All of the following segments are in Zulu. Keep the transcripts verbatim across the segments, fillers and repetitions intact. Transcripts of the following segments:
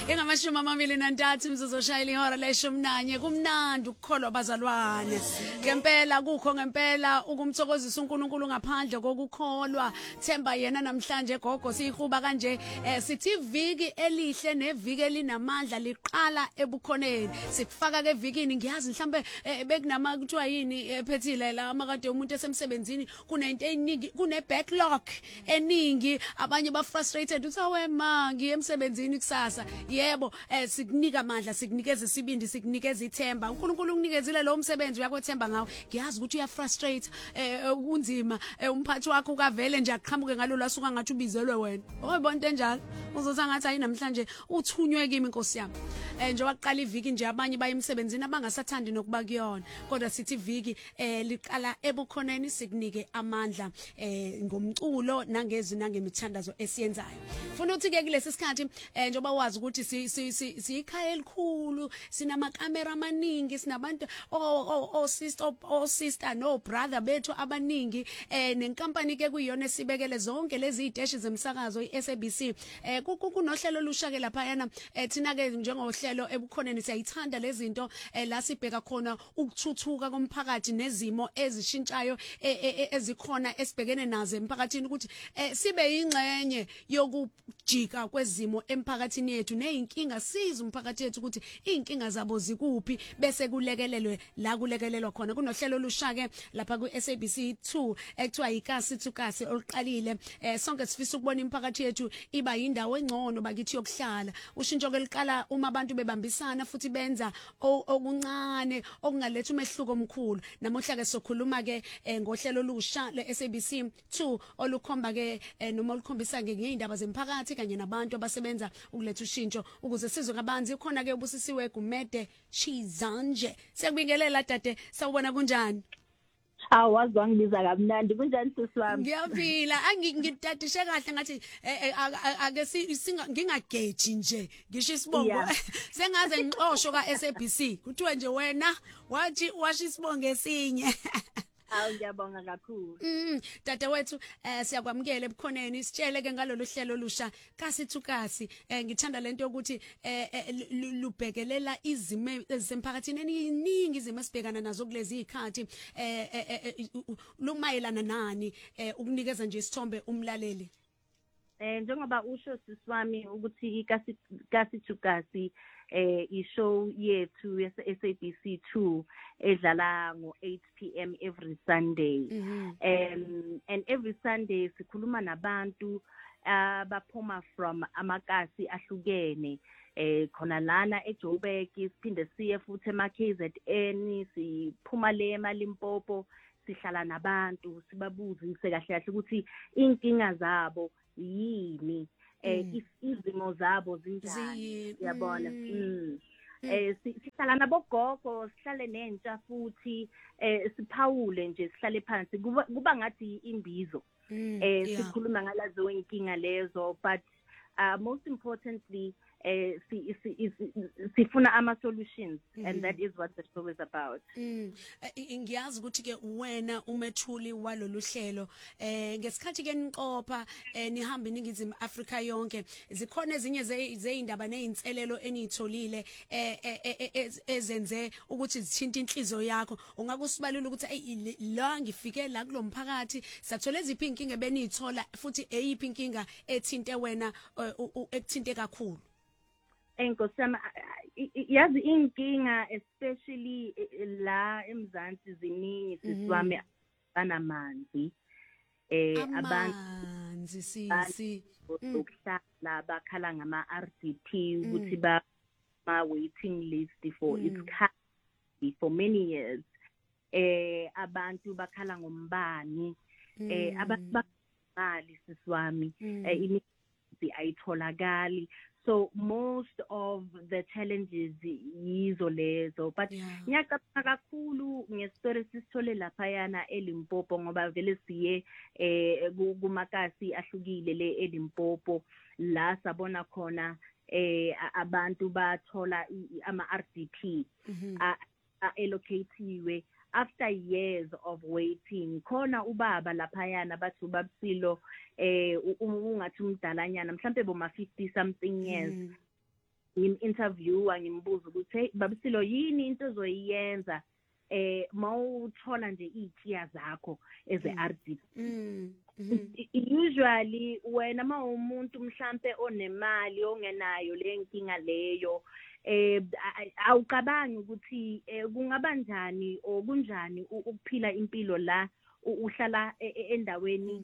Engamashumi amabili nantathu imzuzu oshayile ihora leshumi nanye kumnandi ukukholwa bazalwane. Ngempela kukho ngempela ukumthokozisa uNkulunkulu ngaphandle kokukholwa. Themba yena namhlanje gogo siyihuba kanje eh, sithi iviki elihle neviki elinamandla liqala ebukhoneni. Sikufaka ke evikini ngiyazi mhlambe eh, bekunama kuthiwa yini ephethile la amakade umuntu esemsebenzini kunento eningi kune backlog eningi abanye ba frustrated uthi awema ngiye emsebenzini kusasa. Yebo eh, sikunika amandla sikunikeza isibindi sikunikeza ithemba uNkulunkulu unikezile lo msebenzi uyakwethemba ngawo ngiyazi ukuthi uya frustrate eh, kunzima eh, umphathi wakho ukavele nje aqhamuke ngalo lasuka ngathi ubizelwe wena oyibona into enjalo uzothi ngathi ayi namhlanje uthunywe kimi inkosi yami eh, nje waqala iviki nje abanye baye emsebenzini abangasathandi nokuba kuyona kodwa sithi iviki eh, liqala ebukhoneni sikunike amandla eh, ngomculo nangezi nangemithandazo esiyenzayo funa ukuthi ke kulesi sikhathi eh, njoba wazi ukuthi si si sikhaya elikhulu sinamakamera amaningi sinabantu o o sister o sister no brother bethu abaningi eh nenkampani ke kuyiyona esibekele zonke lezi ideshi zemsakazo iS A B C eh kunohlelo lushake lapha yana thina ke njengohlelo ebukhoneni siyayithanda lezi zinto la sibheka khona ukuthuthuka komphakathi nezimo ezishintshayo ezikhona esibhekene nazo emphakathini ukuthi sibe ingxenye yokujika kwezimo emphakathini yethu neyinkinga siza umphakathi yethu ukuthi inkinga zabo zikuphi bese kulekelelwe la kulekelelwa khona kunohlelo olushake lapha kuS A B C two ekuthiwa ikasi thukasi oluqalile eh sonke sifisa ukubona imphakathi yethu iba yindawo engcono bakithi yokuhlala ushintsho ke liqala uma abantu bebambisana futhi benza okuncane okungaletha umehluko omkhulu namuhla ke sokhuluma ke ngohlelo olusha leS A B C two olukhomba ke noma olukhombisa ke ngeindaba zemphakathi kanye nabantu abasebenza ukuletha ushintsho ukuze sizwe kabanzi khona ke ubusisiwe Gumede Chizanje sekubingelela dade sawubona kunjani awazi wangibiza kamnandi kunjani sisi wami ngiyaphila angingitadishe kahle ngathi ake ngingageji nje ngisho isibongo sengaze ngixoshwe kaS A B C kuthiwe nje wena wathi washo isibongo esinye Awu ngiyabonga kakhulu. Mm dadewethu eh siyakwamukela ebukhoneni sitshele ke ngalolu hlelo lusha kasi thukasi eh ngithanda lento yokuthi eh lubhekelela izime ezisemphakathini eningi izimo esibhekana nazo kulezi izikhathi eh lumayelana nani ukunikeza nje isithombe umlaleli. Eh njengoba usho siswami ukuthi ikasi kasi thukasi eh ishow yethu yase-S A B C two edlala ngo eight p m every Sunday. Mm-hmm. um and every Sunday sikhuluma nabantu abaphuma from amakasi ahlukene eh khona lana eJoburg siphinde siye futhi ema-K Z N siphuma le eMalimpopo sihlala nabantu sibabuzise kahle kahle ukuthi inkinga zabo yini eh izimo zabo zinjani yabona mm eh sihlala nabogogo sihlale nentsha futhi eh siphawule nje sihlale phansi kuba ngathi imbizo eh sikhuluma ngalazo inkinga lezo but uh, most importantly eh si sifuna ama solutions mm. and that is what the show is about. Mm. Ngiyazi ukuthi ke wena umethuli walolu hlelo eh ngesikhathi ke niqopha eh nihamba iningizimu Africa yonke zikhona ezinye zeindaba nezinselelo enitholile eh ezenze ukuthi zithinta inhliziyo yakho ungakusibalula ukuthi hey la ngifike la kulomphakathi sathola eziphi inkinga benithola futhi eyiphi inkinga ethinte wena ekuthinte kakhulu. Enkosama yazi inkinga especially la eMzansi ziningi sisiwami banamanzi eh abantu sisi ukuhlala bakhala ngama R D P ukuthi ba waiting list for its for many years eh abantu bakhala ngombani eh abantu bakali sisiwami imithi ayitholakali. So most of the challenges yizo lezo but ngiyacabanga kakhulu ngestory sisithole lapha yana eLimpopo ngoba vele siye eh kumakasi ahlukile le eLimpopo la sabona khona eh abantu bathola ama R D P allocatiwe after years of waiting khona ubaba lapha yana bathi ubabsilo eh ungathi umdalanyana mhlambe boma fifty something years ngim-interviewa ngimbuza ukuthi hey Babisilo yini into ozoyiyenza eh mawuthola nje iziya zakho eze R D. Mm. Usually wena ma umuntu mhlambe onemali ongenayo lenkinga leyo eh awucabangi ukuthi kungaba njani okunjani ukuphila impilo la uhlala endaweni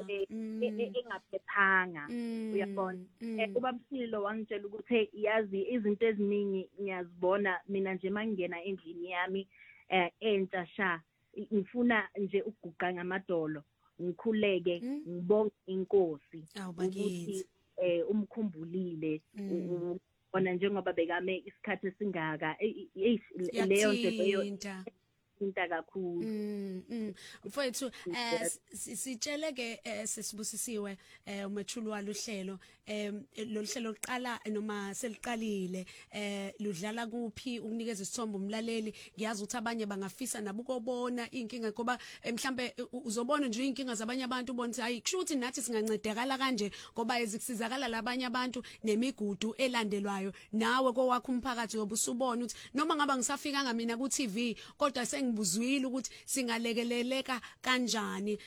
engaphephanga uyabona ubabusilo wangitshela ukuthi yazi izinto eziningi ngiyazibona mina nje mangena endlini yami eh entsha sha ngifuna nje ukuguqa ngamadolo ngikhuleke ngibonge inkosi ukuthi eh umkhumbulile ona njengoba bekame isikhathi singaka leyo nto leyo into kakhulu. Mm. Mfowethu eh sitshele ke sesibusisiwe eh umethulu waluhlelo eh lo hlelo liqala noma seliqalile eh ludlala kuphi ukunikeza isithombe umlaleli ngiyazi ukuthi abanye bangafisa nabo ukubona inkinga ngoba mhlambe uzobona nje inkinga zabanye abantu ubona ukuthi hayi kusho ukuthi nathi singancedekala kanje ngoba ezikusizakala labanye abantu nemigudu elandelwayo nawe kowakho umphakathi obusubona ukuthi noma ngaba ngisafikanga mina ku T V kodwa ngibuzwile ukuthi singalekeleleka kanjani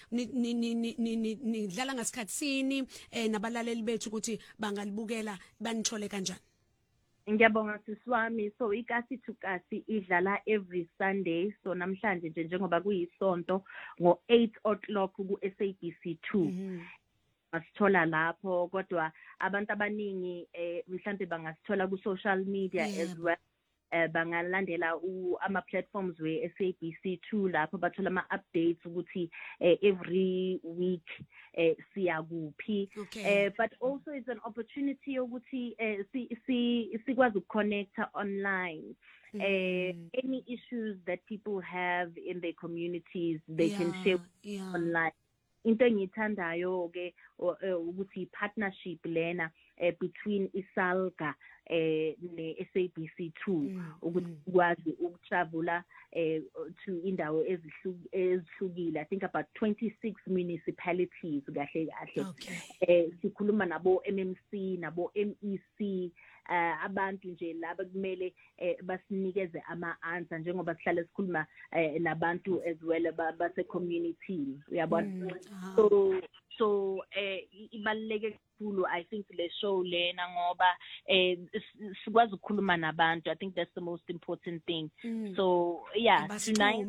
nidlala ngasikhathi sini nabalaleli bethu ukuthi bangalibukela banithole kanjani. Ngiyabonga siswami. So ikasi to kasi idlala every Sunday. So namhlanje nje njengoba kuyisonto ngo eight o'clock ku S A B C two. Masithola lapho kodwa abantu abaningi mhlambe bangasithola ku social media as well. Uh, bangalandela ama platforms we S A B C two lapho bathola ama updates ukuthi uh, every week uh, siya kuphi uh, but also it's an opportunity ukuthi uh, si si sikwazi ukconnecta online. Mm. Uh, any issues that people have in their communities they yeah, can share yeah. online. Into engithandayo ke ukuthi partnership lena between iSalga eh ne S A B C two ukuthi kwazi ukutravela eh to indawo ezihlukile. I think about twenty-six municipalities kahle kahle. Eh sikhuluma nabo M M C nabo M E C uh, abantu nje laba kumele uh, basinikeze ama answer njengoba sihlale sikhuluma uh, nabantu as well base community uyabona. Mm, so so eh ibaluleke kakhulu I think le show lena ngoba eh sikwazi ukukhuluma nabantu. I think that's the most important thing. Mm. So yeah, tonight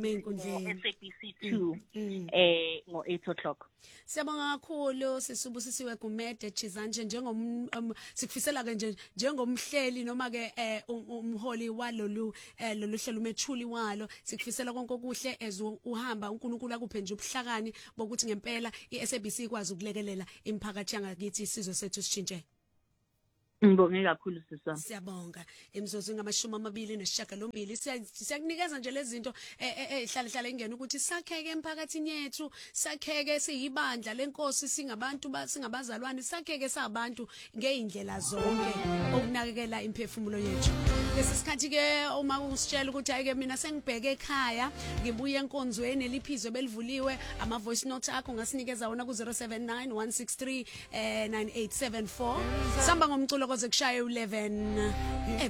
S A B C two eh ngo eight o'clock. Siyabonga kakhulu sisubusisiwe Gumede Chizanje njengom um, sikufisela ke nje njengomhleli noma ke eh, umholi walolu eh, lolu hlelo umethuli walo sikufisela konke okuhle as uhamba uNkulunkulu akuphe nje ubuhlakani bokuthi ngempela iS A B C ikwazi ukulekelela imphakathi yangakithi isizwe sethu sitshintshe. Ngibonge kakhulu siswa. Siyabonga. Emzozo ngamashumi amabili nesishiyagalombili siyakunikeza nje lezi zinto ehlala hlala ingene ukuthi sakheke emphakathini yethu, sakheke siyibandla lenkosi singabantu singabazalwane, sakheke sabantu ngeindlela zonke okunakekela imphefumulo yethu. Lesikhathi ke uma usitshela ukuthi ayike mina sengibheke ekhaya ngibuye enkonzweni eliphizwe belivuliwe ama voice note akho ngasinikeza wona ku zero seven nine one six three nine eight seven four samba ngomculo koze kushaye eleven.